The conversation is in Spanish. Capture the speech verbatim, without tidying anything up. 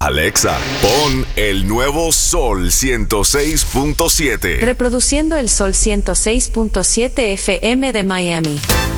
Alexa, pon el nuevo Sol ciento seis punto siete. Reproduciendo el Sol ciento seis punto siete F M de Miami.